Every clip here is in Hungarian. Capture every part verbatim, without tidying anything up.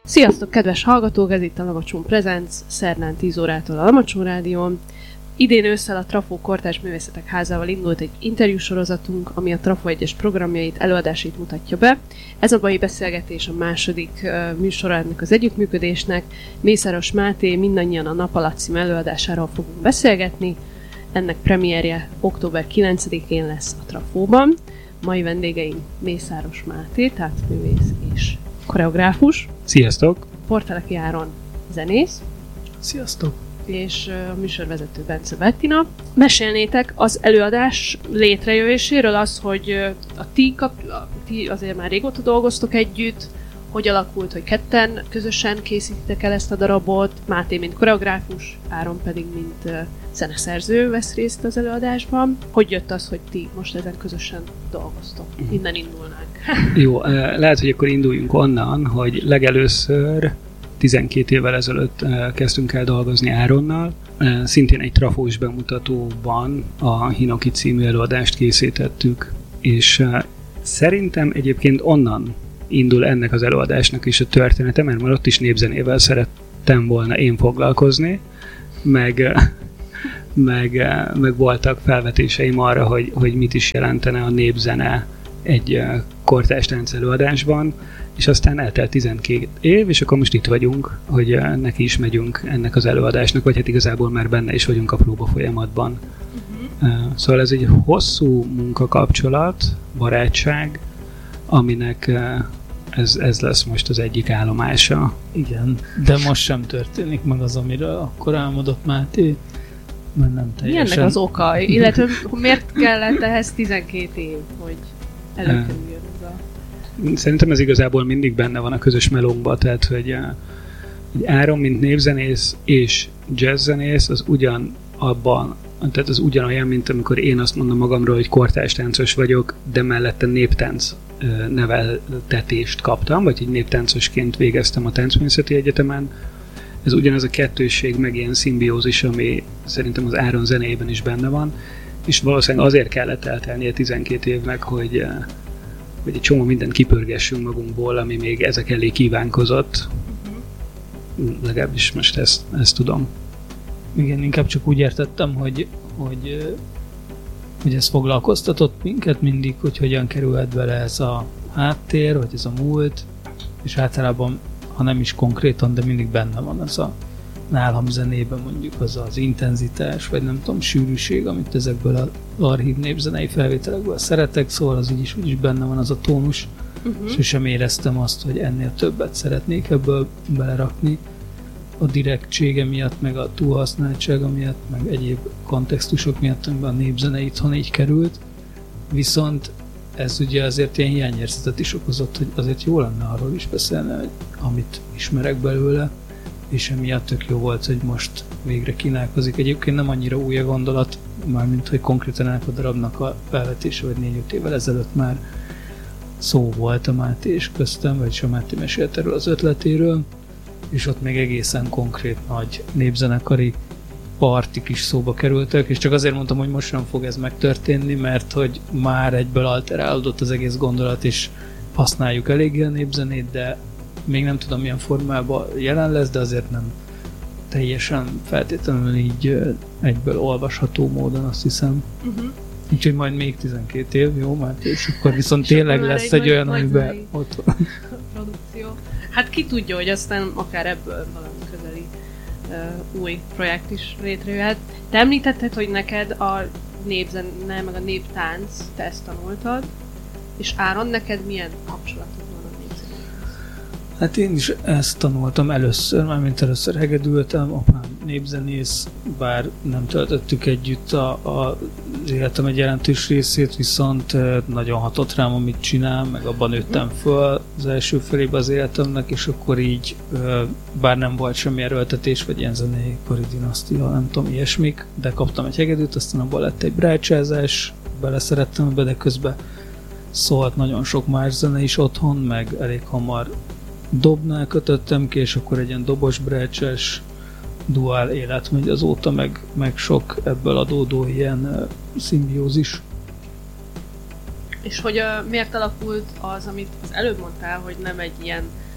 Sziasztok, kedves hallgatók! Ez itt a Lamacsón Presents, szerdán tíz órától a Lamacsón Rádión. Idén ősszel a Trafó Kortárs Művészetek Házával indult egy interjúsorozatunk, ami a Trafó egyes programjait, előadásait mutatja be. Ez a mai beszélgetés a második uh, műsora ennek az együttműködésnek. Mészáros Máté Mindannyian a nap alatt című előadásáról fogunk beszélgetni. Ennek premierje október kilencedikén lesz a Trafóban. Mai vendégeink Mészáros Máté, tehát művész és koreográfus. Sziasztok! Porteleki Áron zenész. Sziasztok! És a műsorvezető Bence Bettina. Mesélnétek az előadás létrejövéséről, az, hogy a ti, kap, a ti azért már régóta dolgoztok együtt, hogy alakult, hogy ketten közösen készítitek el ezt a darabot, Máté mint koreográfus, Áron pedig mint uh, zeneszerző vesz részt az előadásban. Hogy jött az, hogy ti most ezen közösen dolgoztok? Innen indulnánk. Jó, lehet, hogy akkor induljunk onnan, hogy legelőször tizenkét évvel ezelőtt kezdtünk el dolgozni Áronnal. Szintén egy trafós bemutatóban a Hinoki című előadást készítettük, és szerintem egyébként onnan indul ennek az előadásnak is a története, mert már ott is népzenével szerettem volna én foglalkozni, meg, meg, meg voltak felvetéseim arra, hogy, hogy mit is jelentene a népzene egy kortárs tánc előadásban, és aztán eltelt tizenkét év, és akkor most itt vagyunk, hogy neki is megyünk ennek az előadásnak, vagy hát igazából már benne is vagyunk a próba folyamatban. Uh-huh. Szóval ez egy hosszú munkakapcsolat, barátság, aminek ez, ez lesz most az egyik állomása. Igen, de most sem történik meg az, amiről akkor álmodott Máté, mert nem teljesen. Mi ennek az oka? Illetve miért kellett ehhez tizenkét év, hogy előkerüljön ez a... Szerintem ez igazából mindig benne van a közös melónkban, tehát hogy, hogy Áron, mint népzenész és jazzzenész, az ugyan abban, tehát az ugyanolyan, mint amikor én azt mondom magamról, hogy kortárs táncos vagyok, de mellette néptánc neveltetést kaptam, vagy egy néptáncosként végeztem a Táncművészeti Egyetemen. Ez ugyanaz a kettősség, meg ilyen szimbiózis, ami szerintem az Áron zenéjében is benne van, és valószínűleg azért kellett eltelnie tizenkét évnek, hogy hogy egy csomó mindent kipörgessünk magunkból, ami még ezek elé kívánkozott. Uh-huh. Legalábbis most ezt, ezt tudom. Igen, inkább csak úgy értettem, hogy, hogy, hogy ez foglalkoztatott minket mindig, hogy hogyan kerülhet bele ez a háttér, vagy ez a múlt, és általában, ha nem is konkrétan, de mindig benne van az a nálam zenében mondjuk az az intenzitás, vagy nem tudom, sűrűség, amit ezekből az archív népzenei felvételekből szeretek, szóval az így is, úgy is benne van az a tónus, uh-huh. és sem éreztem azt, hogy ennél többet szeretnék ebből belerakni a direktsége miatt, meg a túlhasználtsága miatt, meg egyéb kontextusok miatt, amiben a népzene itthon így került. Viszont ez ugye azért ilyen hiányérzetet is okozott, hogy azért jó lenne arról is beszélni, hogy amit ismerek belőle, és emiatt tök jó volt, hogy most végre kínálkozik. Egyébként nem annyira új a gondolat, mármint, hogy konkrétan ennek a darabnak a felvetése, vagy négy-öt évvel ezelőtt már szó volt a Máté és köztem, vagyis a Máté mesélt erről az ötletéről, és ott még egészen konkrét nagy népzenekari partik is szóba kerültek, és csak azért mondtam, hogy most nem fog ez megtörténni, mert hogy már egyből alterálódott az egész gondolat, és használjuk eléggé a népzenét, de még nem tudom milyen formában jelen lesz, de azért nem teljesen feltétlenül így egyből olvasható módon, azt hiszem. Uh-huh. Úgyhogy majd még tizenkét év, jó, Máté, és akkor viszont tényleg lesz egy, egy olyan, amiben ott van. Produkció. Hát ki tudja, hogy aztán akár ebből valami közeli uh, új projekt is létrejöhet. Te említetted, hogy neked a népzene, meg a néptánc, te ezt tanultad, és Áron, neked milyen kapcsolatod van a népzenéhez? Hát én is ezt tanultam először, mármint először hegedültem, apám népzenész, bár nem töltöttük együtt a, a, az életem egy jelentős részét, viszont nagyon hatott rám, amit csinál, meg abban nőttem föl az első felében az életemnek, és akkor így, bár nem volt semmi erőltetés, vagy ilyen zenei kori dinasztia, nem tudom, ilyesmik, de kaptam egy hegedűt, aztán abban lett egy brácsázás, beleszerettem ebbe, de közben szólt nagyon sok más zene is otthon, meg elég hamar dobnál kötöttem ki, és akkor egy ilyen dobos brácsás duál élet megy azóta, meg, meg sok ebből adódó ilyen uh, szimbiózis. És hogy uh, miért alakult az, amit az előbb mondtál, hogy nem egy ilyen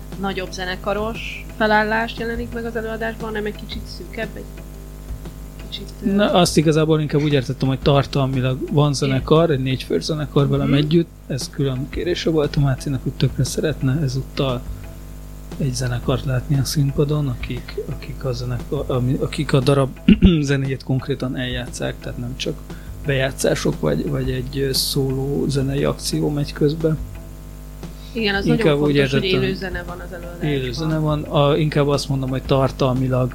nagyobb zenekaros felállást jelenik meg az előadásban, hanem egy kicsit szűkebb, egy kicsit... Na, azt igazából inkább úgy értettem, hogy tartalmilag van zenekar, egy négyfős zenekar velem mm-hmm. együtt, ez külön kérése volt a Mácinak, hogy tökre szeretne ezúttal egy zenekart látni a színpadon, akik, akik, a, zenekar, akik a darab zenéjét konkrétan eljátszák, tehát nem csak bejátszások, vagy, vagy egy szóló zenei akció megy közben. Igen, az inkább nagyon fontos, hogy élő zene van az előadásban. Élő zene van, a, inkább azt mondom, hogy tartalmilag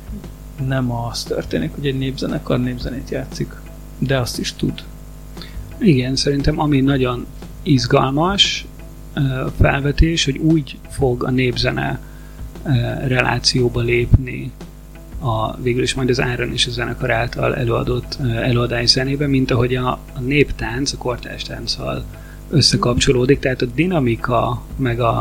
nem az történik, hogy egy népzenekar népzenét játszik, de azt is tud. Igen, szerintem ami nagyon izgalmas felvetés, hogy úgy fog a népzene relációba lépni a, végül is majd az Áron és a zenekar által előadott előadás zenébe, mint ahogy a, a néptánc, a kortárs tánccal összekapcsolódik, tehát a dinamika, meg a,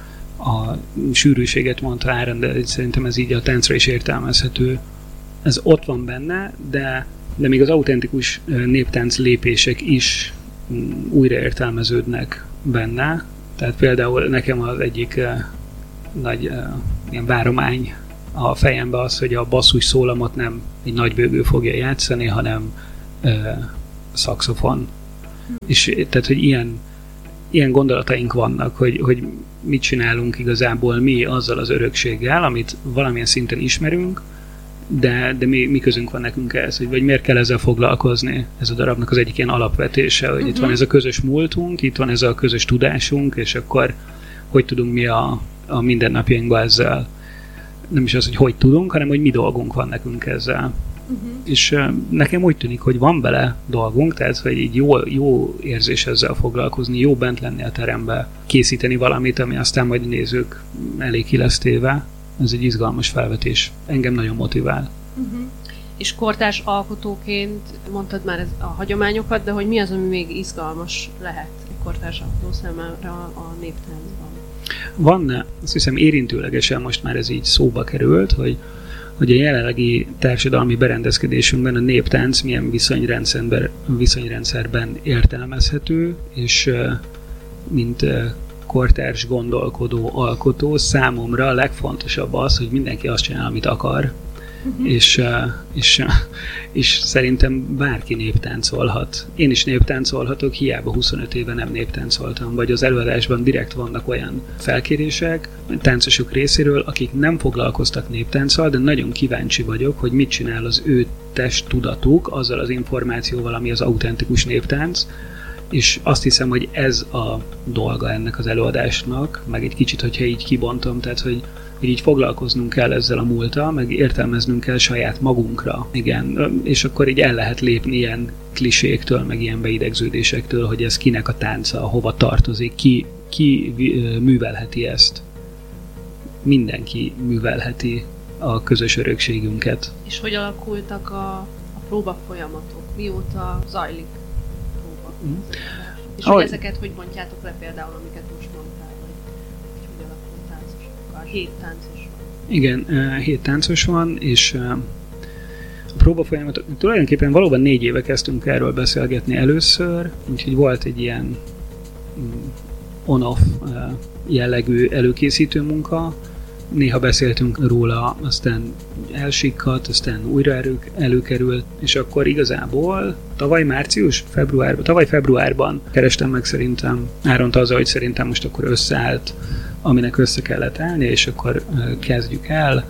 a sűrűséget mondta Áron, de szerintem ez így a táncra is értelmezhető. Ez ott van benne, de, de még az autentikus néptánc lépések is újra értelmeződnek benne. Tehát például nekem az egyik uh, nagy uh, ilyen váromány a fejembe az, hogy a basszus szólamot nem egy nagybőgő fogja játszani, hanem uh, szaxofon. És tehát, hogy ilyen, ilyen gondolataink vannak, hogy, hogy mit csinálunk igazából mi azzal az örökséggel, amit valamilyen szinten ismerünk, de, de mi, mi közünk van nekünk ehhez, hogy vagy miért kell ezzel foglalkozni. Ez a darabnak az egyik ilyen alapvetése, hogy uh-huh. itt van ez a közös múltunk, itt van ez a közös tudásunk, és akkor hogy tudunk mi a, a mindennapjainkban ezzel. Nem is az, hogy hogy tudunk, hanem hogy mi dolgunk van nekünk ezzel. Uh-huh. És uh, nekem úgy tűnik, hogy van bele dolgunk, tehát hogy így jó, jó érzés ezzel foglalkozni, jó bent lenni a terembe, készíteni valamit, ami aztán majd nézők elé ki lesz téve. Ez egy izgalmas felvetés. Engem nagyon motivál. Uh-huh. És kortárs alkotóként mondtad már ez a hagyományokat, de hogy mi az, ami még izgalmas lehet egy kortárs alkotó számára a néptáncban? Van, azt hiszem érintőlegesen most már ez így szóba került, hogy, hogy a jelenlegi társadalmi berendezkedésünkben a néptánc milyen viszonyrendszerben, viszonyrendszerben értelmezhető, és mint kortárs gondolkodó alkotó számomra a legfontosabb az, hogy mindenki azt csinál, amit akar, uh-huh. és, és, és szerintem bárki néptáncolhat. Én is néptáncolhatok, hiába huszonöt éve nem néptáncoltam, vagy az előadásban direkt vannak olyan felkérések táncosok részéről, akik nem foglalkoztak néptánccal, de nagyon kíváncsi vagyok, hogy mit csinál az ő testtudatuk azzal az információval, ami az autentikus néptánc, és azt hiszem, hogy ez a dolga ennek az előadásnak, meg egy kicsit, hogyha így kibontom, tehát, hogy, hogy így foglalkoznunk kell ezzel a múlttal, meg értelmeznünk kell saját magunkra. Igen, és akkor így el lehet lépni ilyen kliséktől, meg ilyen beidegződésektől, hogy ez kinek a tánca, hova tartozik, ki, ki művelheti ezt. Mindenki művelheti a közös örökségünket. És hogy alakultak a, a próba folyamatok? Mióta zajlik? Mm. És hogy ezeket hogy bontjátok le például, amiket most mondtál, hogy hogy alakul táncosokkal? Hét táncos van. Igen, hét táncos van, és a próbafolyamatok tulajdonképpen valóban négy éve kezdtünk erről beszélgetni először, úgyhogy volt egy ilyen on-off jellegű előkészítő munka. Néha beszéltünk róla, aztán elsikkadt, aztán újra elő, előkerült, és akkor igazából tavaly március, februárban, tavaly februárban kerestem meg szerintem Áront azzal, hogy szerintem most akkor összeállt, aminek össze kellett állni, és akkor kezdjük el.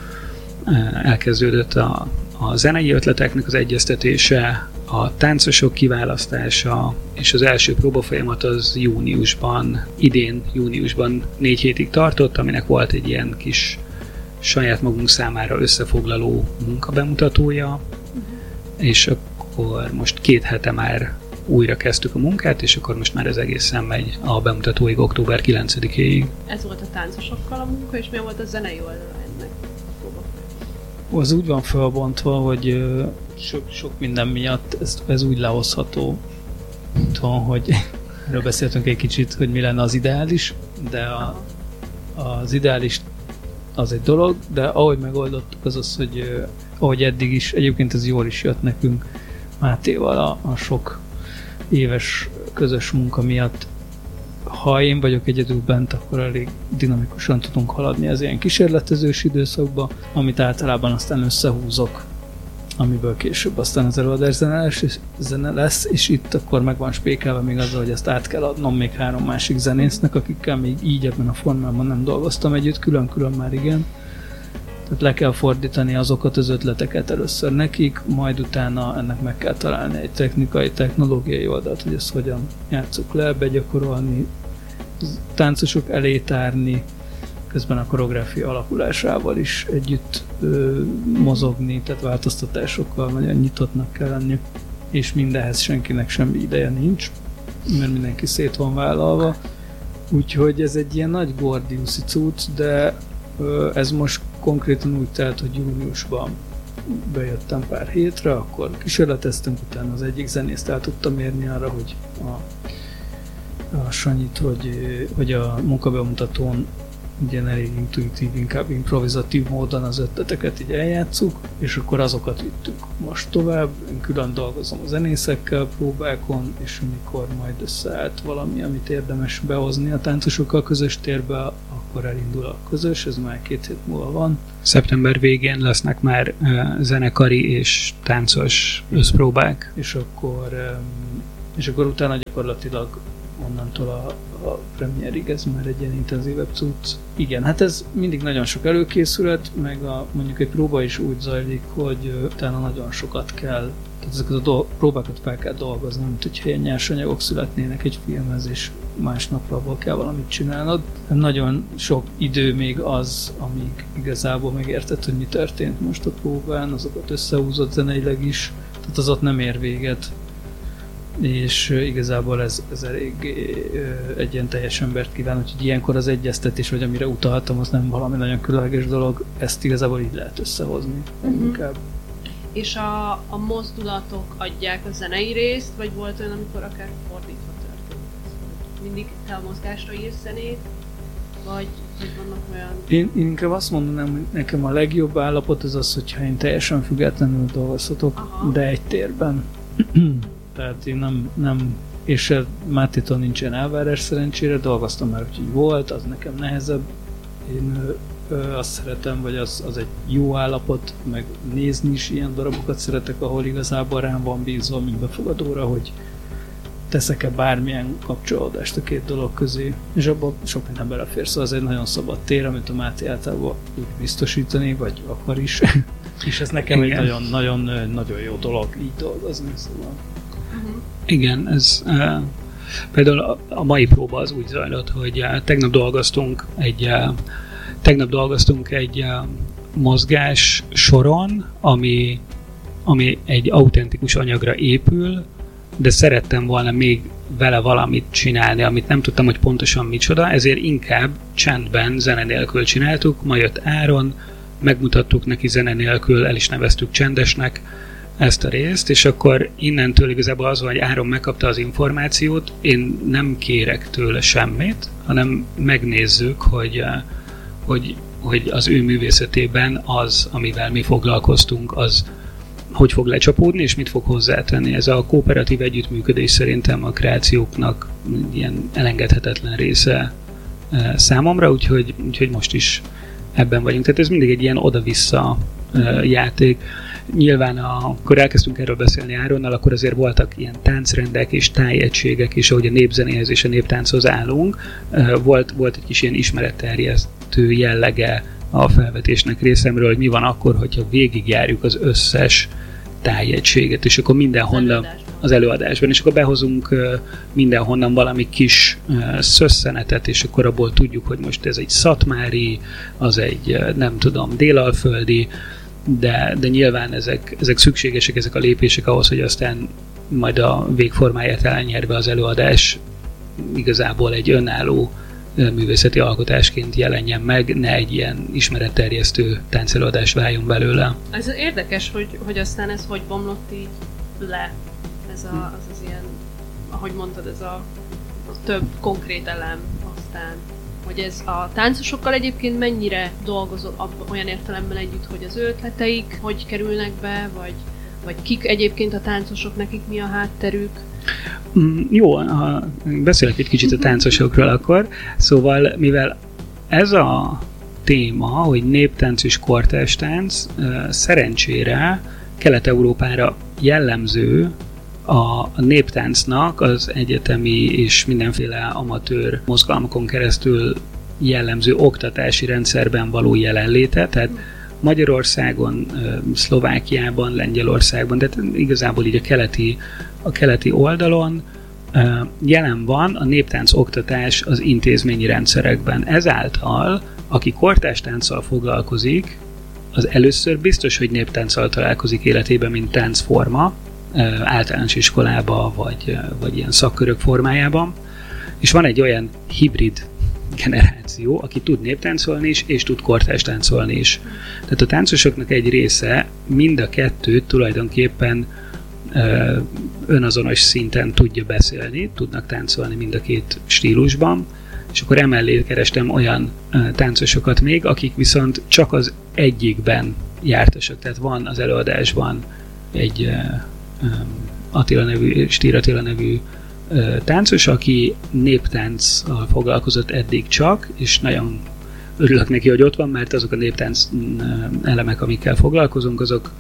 Elkezdődött a, a zenei ötleteknek az egyeztetése, a táncosok kiválasztása, és az első próbafolyamat az júniusban, idén júniusban négy hétig tartott, aminek volt egy ilyen kis saját magunk számára összefoglaló munkabemutatója, uh-huh. és akkor most két hete már újra kezdtük a munkát, és akkor most már ez egészen megy a bemutatóig október kilencedikéig. Ez volt a táncosokkal a munka, és mi volt a zenei oldala ennek a próbafolyamat? Az úgy van felbontva, hogy sok, sok minden miatt ez, ez úgy lehozható, tudom, hogy erről beszéltünk egy kicsit, hogy mi lenne az ideális, de a, az ideális az egy dolog, de ahogy megoldottuk az az, hogy ahogy eddig is, egyébként ez jól is jött nekünk Mátéval a, a sok éves közös munka miatt, ha én vagyok egyedül bent, akkor elég dinamikusan tudunk haladni az ilyen kísérletezős időszakba, amit általában aztán összehúzok, amiből később aztán az előadás zene lesz, és, zene lesz, és itt akkor meg van spékelve még azzal, hogy ezt át kell adnom még három másik zenésznek, akikkel még így ebben a formában nem dolgoztam együtt, külön-külön már igen. Tehát le kell fordítani azokat az ötleteket először nekik, majd utána ennek meg kell találni egy technikai, technológiai oldalt, hogy ezt hogyan játsszuk le, begyakorolni, táncosok elé tárni, közben a koreográfia alakulásával is együtt ö, mozogni, tehát változtatásokkal nagyon nyitottnak kell lenni, és mindenhez senkinek semmi ideje nincs, mert mindenki szét van vállalva. Úgyhogy ez egy ilyen nagy gordiuszi cucc, de ö, ez most konkrétan úgy telt, hogy júniusban bejöttem pár hétre, akkor kísérleteztünk, utána az egyik zenészt el tudtam érni arra, hogy a, a Sanyit, hogy, hogy a munkabemutatón ugye elég intuitív, inkább improvizatív módon az ötleteket így eljátszuk, és akkor azokat vittük most tovább. Én külön dolgozom a zenészekkel próbákon, és amikor majd összeállt valami, amit érdemes behozni a táncosokkal közös térbe, akkor elindul a közös, ez már két hét múlva van. Szeptember végén lesznek már uh, zenekari és táncos összpróbák. És akkor, um, és akkor utána gyakorlatilag onnantól a, a premierig ez már egy ilyen intenzívebb cucc. Igen, hát ez mindig nagyon sok előkészület, meg a, mondjuk egy próba is úgy zajlik, hogy uh, utána nagyon sokat kell, tehát ezeket a do- próbákat fel kell dolgozni, mint hogyha ilyen nyersanyagok születnének egy filmhez, és másnapra abból kell valamit csinálnod. Nagyon sok idő még az, amíg igazából megérted, hogy mi történt most a próbán, azokat összehúzott zeneileg is, tehát az ott nem ér véget. És igazából ez, ez elég egy ilyen teljes embert kíván, úgyhogy ilyenkor az egyeztetés, vagy amire utaltam, az nem valami nagyon különleges dolog, ezt igazából így lehet összehozni. Uh-huh. Inkább. És a, a mozdulatok adják a zenei részt, vagy volt olyan, amikor akár fordítva történt? Mindig te a mozgásra írsz zenét, vagy, vagy vannak olyan... Én, én inkább azt mondanám, hogy nekem a legjobb állapot az az, hogyha én teljesen függetlenül dolgozhatok, Aha. de egy térben. Tehát én nem, nem és Mátétól nincsen elvárás szerencsére, dolgoztam már, úgyhogy volt, az nekem nehezebb. Én ö, ö, azt szeretem, vagy az, az egy jó állapot, meg nézni is ilyen darabokat szeretek, ahol igazából rám van bízva, mint befogadóra, hogy teszek-e bármilyen kapcsolódást a két dolog közé, és abban sok minden belefér, szóval ez egy nagyon szabad tér, amit a Máté általában úgy biztosítani, vagy akar is. És ez nekem Igen. egy nagyon, nagyon, nagyon jó dolog így dolgozni, szóval. Uh-huh. Igen, ez uh, például a, a mai próba az úgy zajlott, hogy uh, tegnap dolgoztunk egy uh, tegnap dolgoztunk egy uh, mozgás soron, ami, ami egy autentikus anyagra épül, de szerettem volna még vele valamit csinálni, amit nem tudtam, hogy pontosan micsoda, ezért inkább csendben, zene nélkül csináltuk, ma jött Áron, megmutattuk neki zene nélkül, el is neveztük csendesnek ezt a részt, és akkor innentől igazából az, hogy Áron megkapta az információt, én nem kérek tőle semmit, hanem megnézzük, hogy, hogy, hogy az ő művészetében az, amivel mi foglalkoztunk, az hogy fog lecsapódni, és mit fog hozzátenni. Ez a kooperatív együttműködés szerintem a kreációknak ilyen elengedhetetlen része számomra, úgyhogy, úgyhogy most is ebben vagyunk. Tehát ez mindig egy ilyen oda-vissza játék. Nyilván, a, amikor elkezdtünk erről beszélni Áronnal, akkor azért voltak ilyen táncrendek és tájegységek, és ahogy a népzenéhez és a néptánchoz állunk, volt, volt egy kis ilyen ismeretterjesztő jellege a felvetésnek részemről, hogy mi van akkor, hogyha végigjárjuk az összes tájegységet, és akkor mindenhonnan az előadásban, és akkor behozunk mindenhonnan valami kis szösszenetet, és akkor abból tudjuk, hogy most ez egy szatmári, az egy, nem tudom, délalföldi, de, de nyilván ezek, ezek szükségesek, ezek a lépések ahhoz, hogy aztán majd a végformáját elnyerve az előadás igazából egy önálló művészeti alkotásként jelenjen meg, ne egy ilyen ismeretterjesztő táncelőadás váljon belőle. Ez érdekes, hogy, hogy aztán ez hogy bomlott így le. Ez a, az, az ilyen, ahogy mondtad, ez a, a több konkrét elem aztán. Hogy ez a táncosokkal egyébként mennyire dolgozol olyan értelemben együtt, hogy az ő ötleteik hogy kerülnek be, vagy, vagy kik egyébként a táncosok, nekik mi a hátterük? Mm, jó, ha beszélek egy kicsit a táncosokról akkor. Szóval, mivel ez a téma, hogy néptánc és kortárs-tánc, szerencsére Kelet-Európára jellemző a néptáncnak az egyetemi és mindenféle amatőr mozgalmakon keresztül jellemző oktatási rendszerben való jelenléte, tehát Magyarországon, Szlovákiában, Lengyelországban, de igazából így a keleti, a keleti oldalon jelen van a néptánc oktatás az intézményi rendszerekben. Ezáltal, aki kortárs-tánccal foglalkozik, az először biztos, hogy néptánccal találkozik életében, mint táncforma, általános iskolába, vagy, vagy ilyen szakkörök formájában, és van egy olyan hibrid generáció, aki tud néptáncolni is, és tud kortárs táncolni is. Tehát a táncosoknak egy része mind a kettőt tulajdonképpen ö, önazonos szinten tudja beszélni, tudnak táncolni mind a két stílusban, és akkor emellé kerestem olyan ö, táncosokat még, akik viszont csak az egyikben jártasak. Tehát van az előadásban egy ö, ö, Attila nevű, Stier Attila nevű táncos, aki néptánccal foglalkozott eddig csak, és nagyon örülök neki, hogy ott van, mert azok a néptánc elemek, amikkel foglalkozunk, azok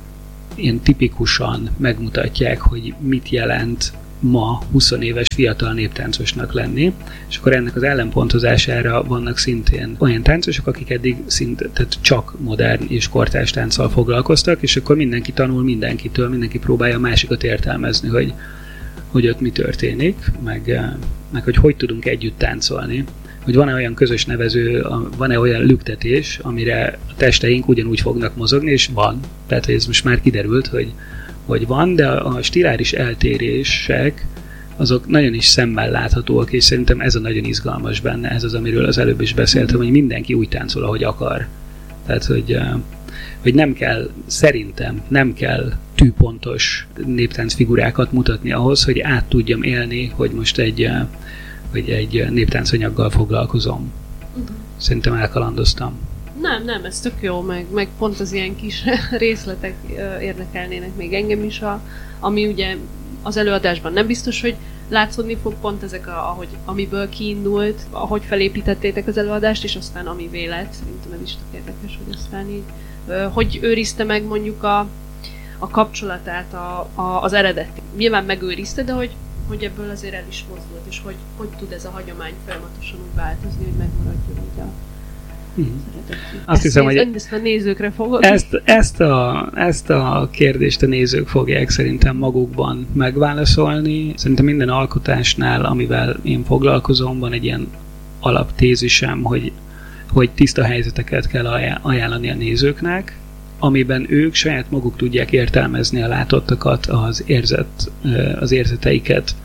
ilyen tipikusan megmutatják, hogy mit jelent ma húsz éves fiatal néptáncosnak lenni, és akkor ennek az ellenpontozására vannak szintén olyan táncosok, akik eddig szint, tehát csak modern és kortárs tánccal foglalkoztak, és akkor mindenki tanul mindenkitől, mindenki próbálja a másikat értelmezni, hogy hogy ott mi történik, meg, meg hogy hogy tudunk együtt táncolni, hogy van-e olyan közös nevező, van-e olyan lüktetés, amire a testeink ugyanúgy fognak mozogni, és van. Tehát, hogy ez most már kiderült, hogy, hogy van, de a stiláris eltérések azok nagyon is szemmel láthatóak, és szerintem ez a nagyon izgalmas benne, ez az, amiről az előbb is beszéltem, hogy mindenki úgy táncol, ahogy akar. Tehát, hogy, hogy nem kell, szerintem nem kell tűpontos néptánc figurákat mutatni ahhoz, hogy át tudjam élni, hogy most egy, hogy egy néptáncanyaggal foglalkozom. Uh-huh. Szerintem elkalandoztam. Nem, nem, ez tök jó, meg, meg pont az ilyen kis részletek érdekelnének még engem is, a, ami ugye az előadásban nem biztos, hogy látszódni fog, pont ezek, a, ahogy, amiből kiindult, ahogy felépítettétek az előadást, és aztán ami vélet, szerintem ez is tök érdekes, hogy aztán így, hogy őrizte meg mondjuk a, a kapcsolatát a, a, az eredeti. Nyilván megőrizte, de hogy, hogy ebből azért el is mozdult, és hogy, hogy tud ez a hagyomány folyamatosan úgy változni, hogy megmaradjon így a Hmm. Azt ezt hiszem, néz, hogy ezt a nézőkre fogod. Ezt, ezt, a, ezt a kérdést a nézők fogják szerintem magukban megválaszolni. Szerintem minden alkotásnál, amivel én foglalkozom, van egy ilyen alaptézisem, hogy, hogy tiszta helyzeteket kell ajánlani a nézőknek, amiben ők saját maguk tudják értelmezni a látottakat, az, érzet, az érzeteiket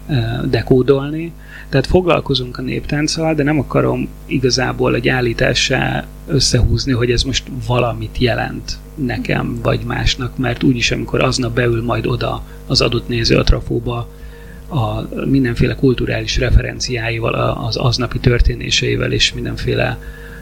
dekódolni. Tehát foglalkozunk a néptánccal, de nem akarom igazából egy állítássá összehúzni, hogy ez most valamit jelent nekem vagy másnak, mert úgyis, amikor aznap beül majd oda az adott néző a trafóba a mindenféle kulturális referenciáival, az aznapi történéseivel és mindenféle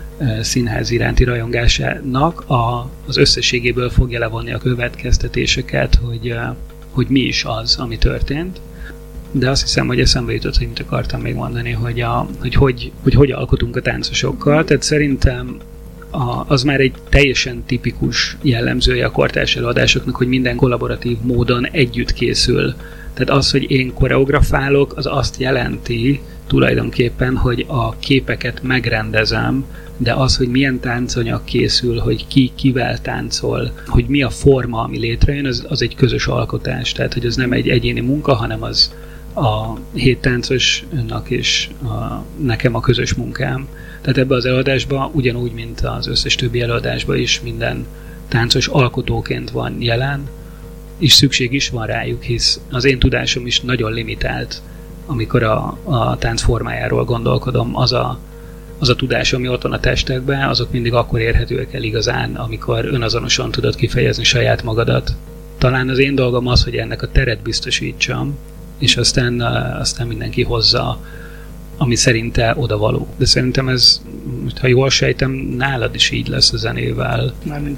színház iránti rajongásának a, az összességéből fogja levonni a következtetéseket, hogy, hogy mi is az, ami történt. De azt hiszem, hogy eszembe jutott, hogy mit akartam még mondani, hogy, a, hogy, hogy, hogy hogy alkotunk a táncosokkal. Tehát szerintem a, az már egy teljesen tipikus jellemzője a kortárs előadásoknak, hogy minden kollaboratív módon együtt készül. Tehát az, hogy én koreografálok, az azt jelenti tulajdonképpen, hogy a képeket megrendezem, de az, hogy milyen táncanyag készül, hogy ki kivel táncol, hogy mi a forma, ami létrejön, az, az egy közös alkotás. Tehát, hogy az nem egy egyéni munka, hanem az a hét táncosnak és a, nekem a közös munkám. Tehát ebbe az előadásban ugyanúgy, mint az összes többi előadásban is minden táncos alkotóként van jelen, és szükség is van rájuk, hisz az én tudásom is nagyon limitált, amikor a, a tánc formájáról gondolkodom. Az a, az a tudás, ami ott van a testekben, azok mindig akkor érhetőek el igazán, amikor önazonosan tudod kifejezni saját magadat. Talán az én dolgom az, hogy ennek a teret biztosítsam, és aztán, aztán mindenki hozza, ami szerinte odavaló. De szerintem ez, ha jól sejtem, nálad is így lesz a zenével. Mármint a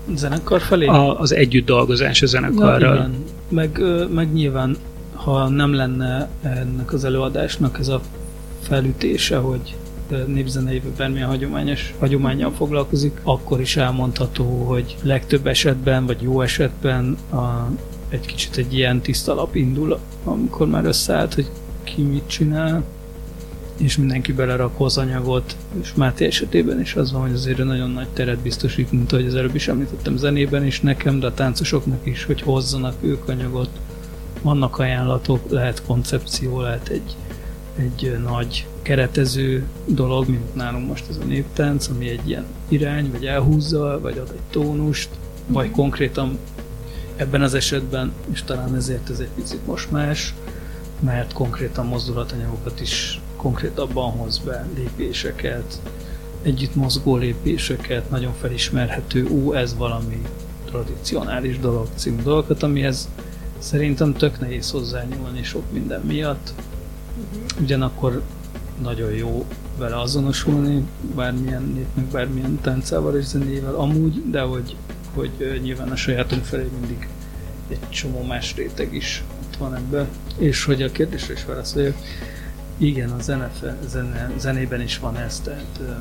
zenekar felé? A, az együtt dolgozás a zenekarral. Ja, meg, meg nyilván, ha nem lenne ennek az előadásnak ez a felütése, hogy népzeneivel bármilyen hagyományos, hagyománnyal foglalkozik, akkor is elmondható, hogy legtöbb esetben, vagy jó esetben a, egy kicsit egy ilyen tiszta lap indul, amikor már összeállt, hogy ki mit csinál, és mindenki belerak hozanyagot, és Máté esetében is az van, hogy azért nagyon nagy teret biztosít, mint ahogy az előbb is említettem zenében is nekem, de a táncosoknak is, hogy hozzanak ők anyagot. Vannak ajánlatok, lehet koncepció, lehet egy, egy nagy keretező dolog, mint nálunk most ez a néptánc, ami egy ilyen irány, vagy elhúzza, vagy ad egy tónust, vagy konkrétan ebben az esetben, és talán ezért ez egy picit most más, mert konkrétan mozdulatanyagokat is konkrétabban hoz be, lépéseket, együtt mozgó lépéseket, nagyon felismerhető, ú, ez valami tradicionális dolog, című dolgokat, amihez szerintem tök nehéz hozzányúlni sok minden miatt. Ugyanakkor nagyon jó vele azonosulni, bármilyen népnek, bármilyen táncával és zenével amúgy, de hogy, hogy nyilván a sajátunk felé mindig egy csomó más réteg is ott van ebben. És hogy a kérdésre is válaszoljak, igen, a zene, zene, zenében is van ez, tehát uh,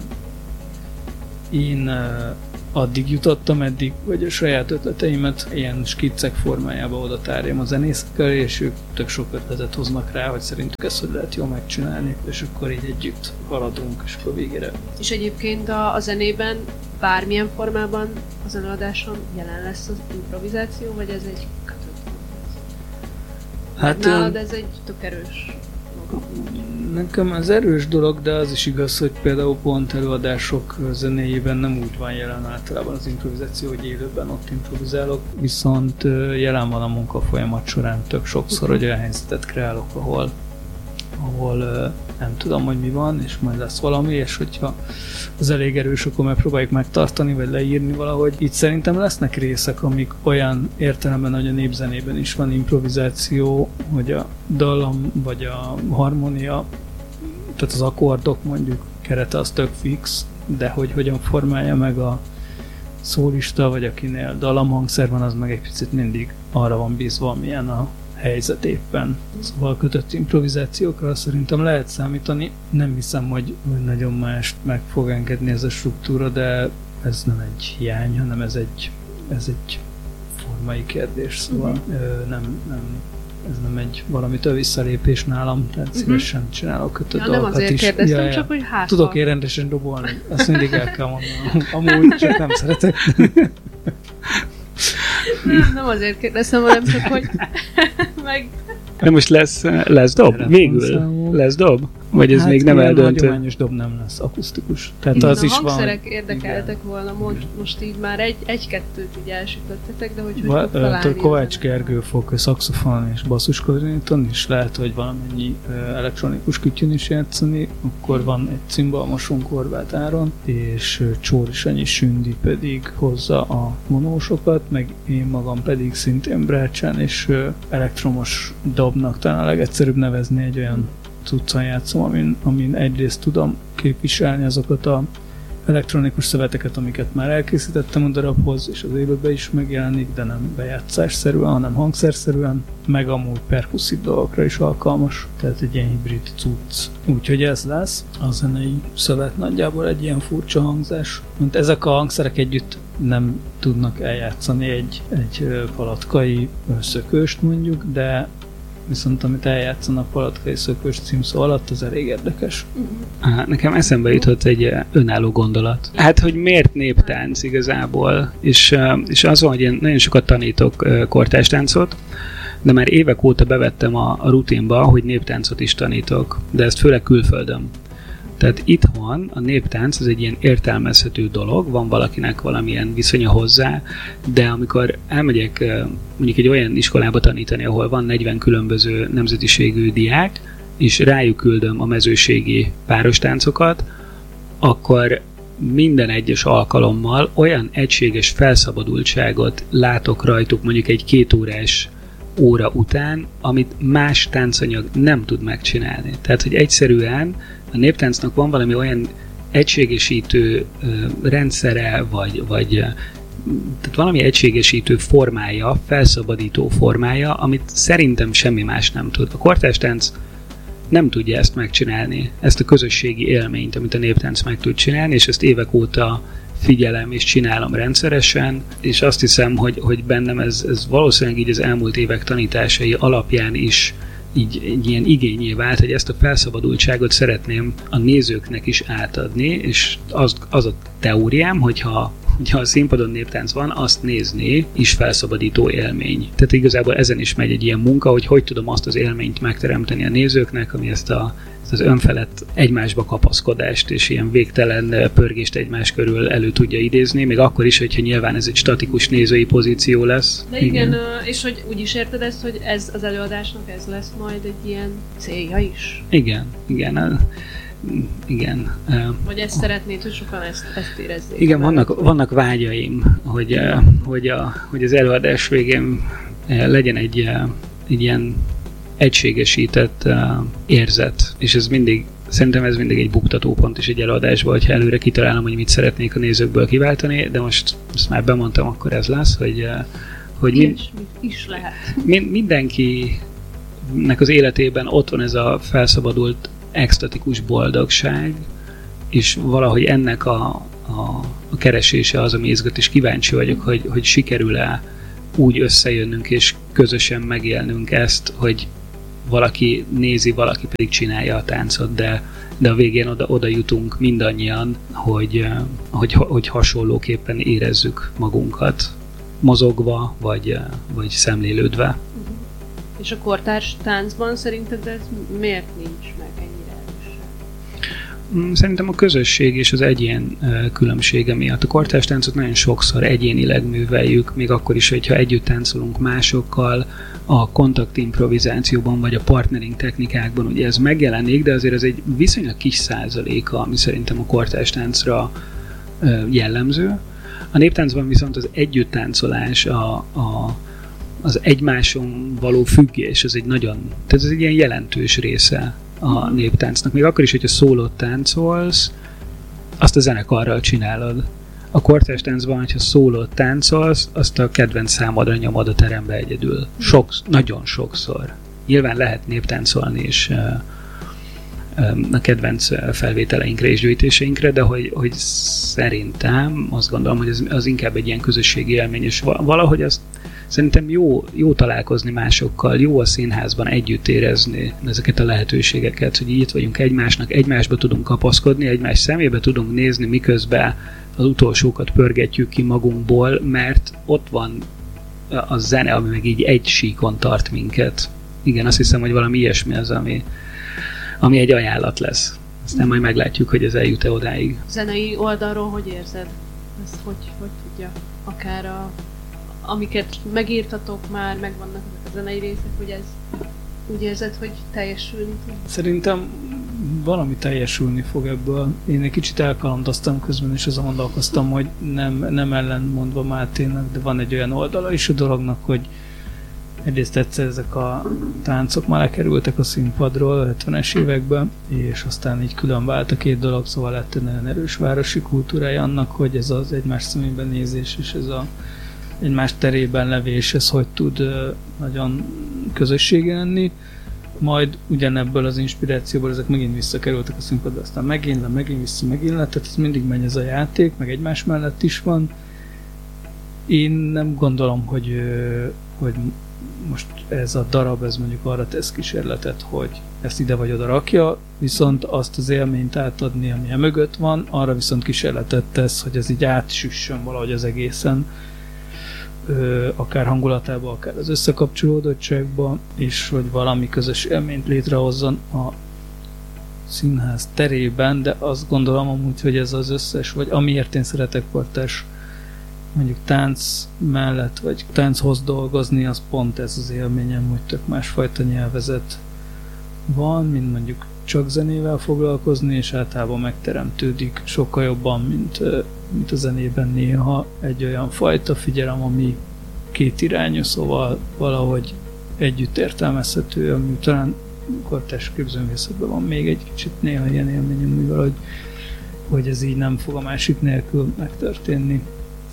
én uh, addig jutottam eddig, hogy a saját ötleteimet ilyen skiccek formájába oda tárjam a zenészekkel, és ők tök sok ötletet hoznak rá, hogy szerintük ezt hogy lehet jól megcsinálni, és akkor így együtt haladunk, és akkor végére. És egyébként a, a zenében bármilyen formában az előadáson jelen lesz az improvizáció, vagy ez egy kötött? Hát nálad ez egy tök erős maga. Nekem ez erős dolog, de az is igaz, hogy például pont előadások zenéjében nem úgy van jelen általában az improvizáció, hogy élőben ott improvizálok, viszont jelen van a munkafolyamat során tök sokszor, hogy olyan helyzetet kreálok, ahol, ahol nem tudom, hogy mi van, és majd lesz valami, és hogyha az elég erős, akkor megpróbáljuk megtartani, vagy leírni valahogy. Itt szerintem lesznek részek, amik olyan értelemben, hogy a népzenében is van improvizáció, hogy a dallam, vagy a harmónia, tehát az akkordok mondjuk kerete az tök fix, de hogy hogyan formálja meg a szólista, vagy akinél dallamhangszer van, az meg egy picit mindig arra van bízva, amilyen a helyzet éppen. Szóval kötött improvizációkra szerintem lehet számítani. Nem hiszem, hogy nagyon mást meg fog engedni ez a struktúra, de ez nem egy hiány, hanem ez egy, ez egy formai kérdés, szóval uh-huh. nem, nem, ez nem egy valamitől visszalépés nálam, tehát uh-huh. szívesen csinálok kötött ja, dolgokat is. Nem azért kérdeztem, ja, ja. csak hogy hátha. Tudok én rendesen dobolni, azt mindig el kell mondanom. Amúgy csak nem szeretek. Nem, nem azért kérdeztem, hanem csak, hogy meg... De most lesz, lesz dob? Végül lesz dob? Vagy ez hát még nem eldöntő? Hagyományos dob nem lesz, akusztikus. Tehát az a is hangszerek van, érdekeltek igen. volna, most, most így már egy, egy-kettőt így elsütöttetek, de hogy hogy Va, fog találni? Kovács Gergő fog szaxofon és basszuskornéton, és lehet, hogy valamennyi elektronikus kütyűn is játszani, akkor van egy cimbalmosunk Horváth Áron, és Csóri Sanyi Sündi pedig hozza a monósokat, meg én magam pedig szintén Brácsán, és elektromos dobnak talán a legegyszerűbb nevezni egy olyan cuccon játszom, amin, amin egyrészt tudom képviselni azokat a elektronikus szöveteket, amiket már elkészítettem a darabhoz, és az élőben is megjelenik, de nem bejátszásszerűen, hanem hangszerszerűen, meg amúgy perkusszív dolgokra is alkalmas, tehát egy ilyen hibrid cucc. Úgyhogy ez lesz. A zenei szövet nagyjából egy ilyen furcsa hangzás. Mert ezek a hangszerek együtt nem tudnak eljátszani egy, egy palatkai szökőst mondjuk, de viszont amit eljátszanak palatkai szökős címszó alatt, az elég érdekes. Uh-huh. Nekem eszembe jutott egy önálló gondolat. Hát, hogy miért néptánc igazából, és, és az van, hogy én nagyon sokat tanítok kortárstáncot, de már évek óta bevettem a, a rutinba, hogy néptáncot is tanítok, de ezt főleg külföldön. Tehát itthon a néptánc az egy ilyen értelmezhető dolog, van valakinek valamilyen viszonya hozzá, de amikor elmegyek mondjuk egy olyan iskolába tanítani, ahol van negyven különböző nemzetiségű diák, és rájuk küldöm a mezőségi párostáncokat, akkor minden egyes alkalommal olyan egységes felszabadultságot látok rajtuk mondjuk egy két órás óra után, amit más táncanyag nem tud megcsinálni. Tehát, hogy egyszerűen a néptáncnak van valami olyan egységesítő ö, rendszere, vagy, vagy tehát valami egységesítő formája, felszabadító formája, amit szerintem semmi más nem tud. A kortárs tánc nem tudja ezt megcsinálni, ezt a közösségi élményt, amit a néptánc meg tud csinálni, és ezt évek óta figyelem és csinálom rendszeresen, és azt hiszem, hogy, hogy bennem ez, ez valószínűleg így az elmúlt évek tanításai alapján is így egy ilyen igényé vált, hogy ezt a felszabadultságot szeretném a nézőknek is átadni, és az, az a teóriám, hogyha, hogyha a színpadon néptánc van, azt nézni is felszabadító élmény. Tehát igazából ezen is megy egy ilyen munka, hogy hogy tudom azt az élményt megteremteni a nézőknek, ami ezt, a, ezt az önfelett egymásba kapaszkodást és ilyen végtelen pörgést egymás körül elő tudja idézni, még akkor is, hogyha nyilván ez egy statikus nézői pozíció lesz. De igen, igen. És hogy úgy is érted ezt, hogy ez az előadásnak ez lesz majd egy ilyen célja is? Igen, igen. Igen. Vagy ezt szeretnéd, hogy sokan ezt, ezt érezzék? Igen, vannak, vannak vágyaim, hogy, hogy, a, hogy az előadás végén legyen egy, egy ilyen egységesített érzet, és ez mindig, szerintem ez mindig egy buktatópont is egy előadásban, hogyha előre kitalálom, hogy mit szeretnék a nézőkből kiváltani, de most ezt már bemondtam, akkor ez lesz, hogy, hogy mind, is lehet. Mind, mindenkinek az életében ott van ez a felszabadult extatikus boldogság, és valahogy ennek a, a, a keresése az, ami izgat, és kíváncsi vagyok, hogy, hogy sikerül-e úgy összejönnünk, és közösen megélnünk ezt, hogy valaki nézi, valaki pedig csinálja a táncot, de, de a végén oda, oda jutunk mindannyian, hogy, hogy, hogy hasonlóképpen érezzük magunkat, mozogva, vagy, vagy szemlélődve. És a kortárs táncban szerinted ez miért nincs meg ennyire erősen? Szerintem a közösség és az egyén különbsége miatt. A kortárs táncot nagyon sokszor egyénileg műveljük, még akkor is, hogyha együtt táncolunk másokkal, a kontaktimprovizációban vagy a partnering technikákban ugye ez megjelenik, de azért ez egy viszonylag kis százaléka, ami szerintem a kortárs táncra jellemző. A néptáncban viszont az együttáncolás, a, a az egymáson való függés, ez egy nagyon, tehát ez egy ilyen jelentős része a néptáncnak. Még akkor is, hogyha szólót táncolsz, azt a zenekarral csinálod. A kortárs táncban, hogyha szólót táncolsz, azt a kedvenc számodra nyomod a terembe egyedül. Sok, nagyon sokszor. Nyilván lehet néptáncolni is a kedvenc felvételeinkre és gyűjtéseinkre, de hogy, hogy szerintem azt gondolom, hogy ez, az inkább egy ilyen közösségi élmény, és valahogy azt szerintem jó, jó találkozni másokkal, jó a színházban együtt érezni ezeket a lehetőségeket, hogy itt vagyunk egymásnak, egymásba tudunk kapaszkodni, egymás szemébe tudunk nézni, miközben az utolsókat pörgetjük ki magunkból, mert ott van a zene, ami meg így egy síkon tart minket. Igen, azt hiszem, hogy valami ilyesmi az, ami, ami egy ajánlat lesz. Aztán majd meglátjuk, hogy ez eljut-e odáig. Zenei oldalról hogy érzed? Ezt hogy, hogy tudja? Akár a amiket megírtatok már, megvannak a zenei részek, hogy ez úgy érzed, hogy teljesülni tud? Szerintem valami teljesülni fog ebből. Én egy kicsit elkalandoztam közben, és azon gondolkoztam, hogy nem, nem ellentmondva Máténak, de van egy olyan oldala is a dolognak, hogy egyrészt egyszer ezek a táncok már lekerültek a színpadról a hetvenes években, és aztán így külön vált a két dolog, szóval lett egy nagyon erős városi kultúrája annak, hogy ez az egymás szemében nézés, és ez a egymás terében levés, ez hogy tud uh, nagyon közösségi lenni. Majd ugyanebből az inspirációból ezek megint visszakerültek a színpadra, aztán megint le, megint vissza, megint le, tehát ez mindig megy ez a játék, meg egymás mellett is van. Én nem gondolom, hogy, uh, hogy most ez a darab, ez mondjuk arra tesz kísérletet, hogy ezt ide vagy oda rakja, viszont azt az élményt átadni, ami emögött van, arra viszont kísérletet tesz, hogy ez így átsüssön valahogy az egészen, Ö, akár hangulatába, akár az összekapcsolódottságba, és hogy valami közös élményt létrehozzon a színház terében, de azt gondolom amúgy, hogy ez az összes, vagy amiért én szeretek kortárs mondjuk tánc mellett, vagy tánchoz dolgozni, az pont ez az élményem, hogy tök másfajta nyelvezet van, mint mondjuk csak zenével foglalkozni, és általában megteremtődik sokkal jobban, mint, mint a zenében néha egy olyan fajta figyelem, ami két irányú, szóval valahogy együtt értelmezhető, ami talán kortárs képzőművészetben van még egy kicsit néha ilyen élményem, mivel hogy, hogy ez így nem fog a másik nélkül megtörténni.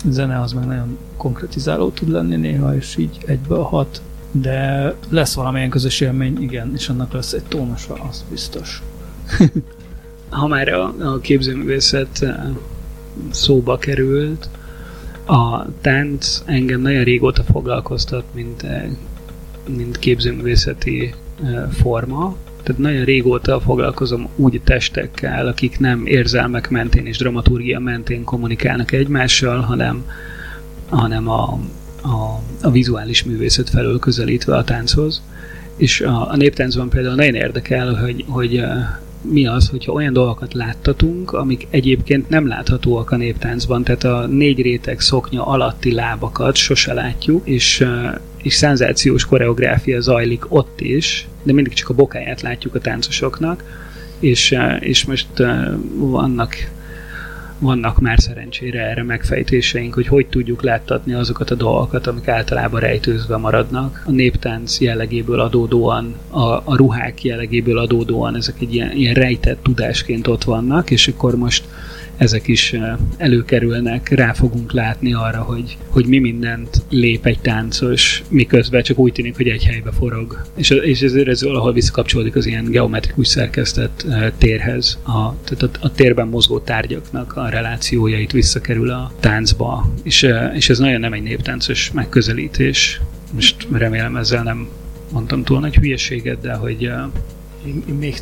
A zene az meg nagyon konkretizáló tud lenni néha, és így egyből hat. De lesz valamilyen közös élmény, igen, és annak lesz egy tónusa, az biztos. Ha már a, a képzőművészet szóba került, a tánc engem nagyon régóta foglalkoztat, mint, mint képzőművészeti forma. Tehát nagyon régóta foglalkozom úgy testekkel, akik nem érzelmek mentén és dramaturgia mentén kommunikálnak egymással, hanem, hanem a, a, a vizuális művészet felől közelítve a tánchoz. És a, a néptáncban például nagyon érdekel, hogy, hogy mi az, hogyha olyan dolgokat láttatunk, amik egyébként nem láthatóak a néptáncban, tehát a négy réteg szoknya alatti lábakat sose látjuk, és, és szenzációs koreográfia zajlik ott is, de mindig csak a bokáját látjuk a táncosoknak, és, és most vannak, vannak már szerencsére erre megfejtéseink, hogy hogy tudjuk láttatni azokat a dolgokat, amik általában rejtőzve maradnak. A néptánc jellegéből adódóan, a, a ruhák jellegéből adódóan ezek egy ilyen, ilyen rejtett tudásként ott vannak, és akkor most ezek is előkerülnek, rá fogunk látni arra, hogy, hogy mi mindent lép egy táncos, miközben csak úgy tűnik, hogy egy helybe forog. És, és ezért ez valahol visszakapcsolódik az ilyen geometrikus szerkesztett térhez. A, tehát a, a térben mozgó tárgyaknak a relációjait visszakerül a táncba. És, és ez nagyon nem egy néptáncos megközelítés. Most remélem ezzel nem mondtam túl nagy hülyeséget, de hogy Én, én még